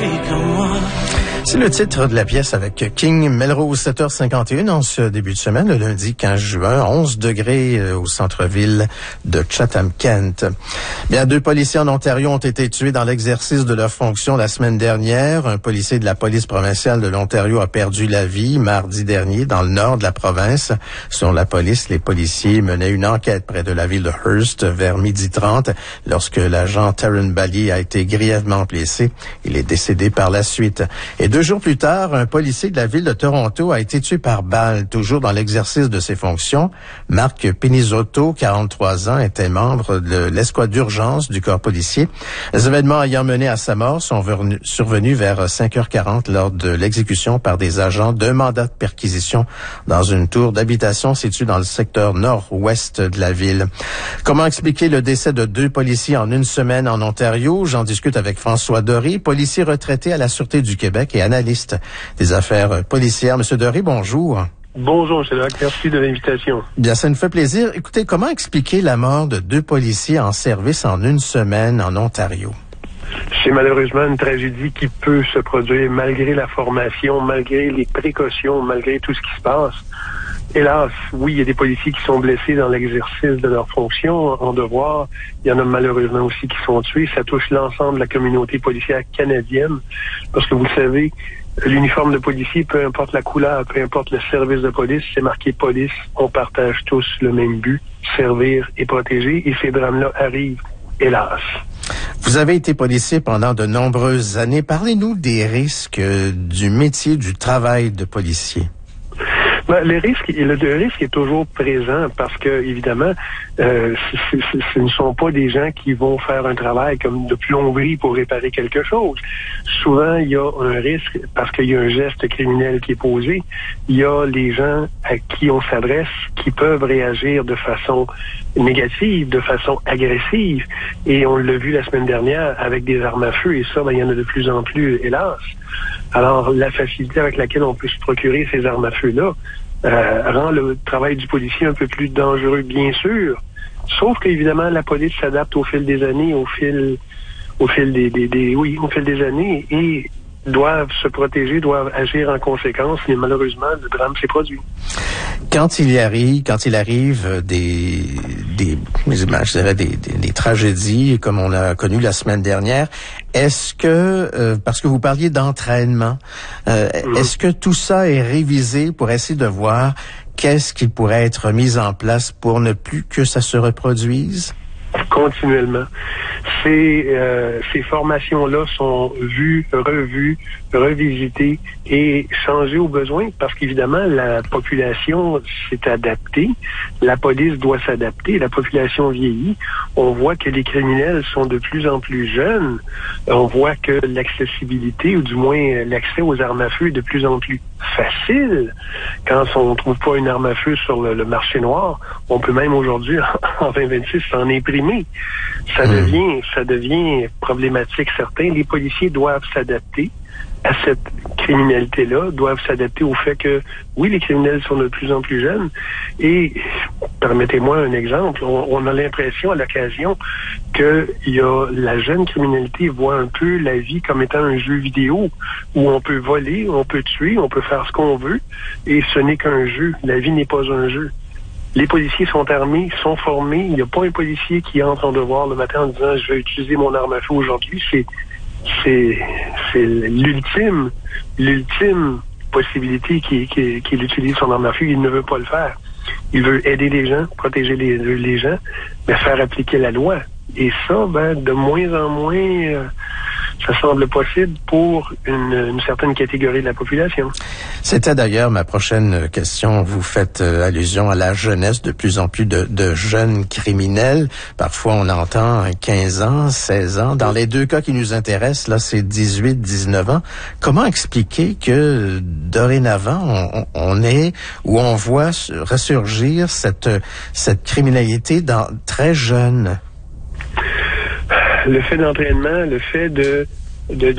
C'est le titre de la pièce avec King Melrose, 7h51 en ce début de semaine, le lundi 15 juin, 11 degrés au centre-ville de Chatham-Kent. Bien, 2 policiers en Ontario ont été tués dans l'exercice de leur fonction la semaine dernière. Un policier de la police provinciale de l'Ontario a perdu la vie mardi dernier dans le nord de la province. Selon la police, les policiers menaient une enquête près de la ville de Hearst vers 12h30 lorsque l'agent Taryn Bally a été grièvement blessé. Il est décédé par la suite. Et 2 jours plus tard, un policier de la ville de Toronto a été tué par balle, toujours dans l'exercice de ses fonctions. Marc Pinizzotto, 43 ans, était membre de l'escouade d'urgence du corps policier. Les événements ayant mené à sa mort sont survenus vers 5h40 lors de l'exécution par des agents d'un mandat de perquisition dans une tour d'habitation située dans le secteur nord-ouest de la ville. Comment expliquer le décès de 2 policiers en une semaine en Ontario? J'en discute avec François Doré, policier retraité à la Sûreté du Québec et analyste des affaires policières. Monsieur Doré, bonjour. Bonjour, M. Lac. Merci de l'invitation. Bien, ça nous fait plaisir. Écoutez, comment expliquer la mort de 2 policiers en service en une semaine en Ontario? C'est malheureusement une tragédie qui peut se produire malgré la formation, malgré les précautions, malgré tout ce qui se passe. Hélas, oui, il y a des policiers qui sont blessés dans l'exercice de leur fonction en devoir. Il y en a malheureusement aussi qui sont tués. Ça touche l'ensemble de la communauté policière canadienne. Parce que vous le savez, l'uniforme de policier, peu importe la couleur, peu importe le service de police, c'est marqué police. On partage tous le même but, servir et protéger. Et ces drames-là arrivent, hélas. Vous avez été policier pendant de nombreuses années. Parlez-nous des risques du métier, du travail de policier. Le risque est toujours présent parce que, évidemment, ce ne sont pas des gens qui vont faire un travail comme de plomberie pour réparer quelque chose. Souvent, il y a un risque parce qu'il y a un geste criminel qui est posé. Il y a les gens à qui on s'adresse qui peuvent réagir de façon négative, de façon agressive. Et on l'a vu la semaine dernière avec des armes à feu. Et ça, il y en a de plus en plus, hélas. Alors, la facilité avec laquelle on peut se procurer ces armes à feu-là rend le travail du policier un peu plus dangereux, bien sûr. Sauf qu'évidemment, la police s'adapte au fil des années, au fil des années, et doivent se protéger, doivent agir en conséquence. Mais malheureusement, le drame s'est produit. Quand il arrive des tragédies comme on a connu la semaine dernière, est-ce que, parce que vous parliez d'entraînement, est-ce que tout ça est révisé pour essayer de voir qu'est-ce qui pourrait être mis en place pour ne plus que ça se reproduise? Continuellement. Ces formations-là sont vues, revues, revisitées et changées au besoin parce qu'évidemment, la population s'est adaptée. La police doit s'adapter. La population vieillit. On voit que les criminels sont de plus en plus jeunes. On voit que l'accessibilité, ou du moins l'accès aux armes à feu est de plus en plus facile. Quand on ne trouve pas une arme à feu sur le marché noir, on peut même aujourd'hui, en 2026, s'en imprimer. Ça devient problématique certain. Les policiers doivent s'adapter à cette criminalité-là, doivent s'adapter au fait que, oui, les criminels sont de plus en plus jeunes. Et, permettez-moi un exemple, on a l'impression à l'occasion que la jeune criminalité voit un peu la vie comme étant un jeu vidéo où on peut voler, on peut tuer, on peut faire ce qu'on veut, et ce n'est qu'un jeu. La vie n'est pas un jeu. Les policiers sont armés, sont formés. Il n'y a pas un policier qui entre en devoir le matin en disant « je vais utiliser mon arme à feu aujourd'hui ». C'est l'ultime possibilité qu'il utilise son arme à feu. Il ne veut pas le faire. Il veut aider les gens, protéger les gens, mais faire appliquer la loi. Et ça, de moins en moins, ça semble possible pour une certaine catégorie de la population. C'était d'ailleurs ma prochaine question. Vous faites allusion à la jeunesse, de plus en plus de jeunes criminels. Parfois, on entend 15 ans, 16 ans. Dans les 2 cas qui nous intéressent, là, c'est 18, 19 ans. Comment expliquer que dorénavant, on voit ressurgir cette criminalité très jeune? Le fait d'entraînement, le fait de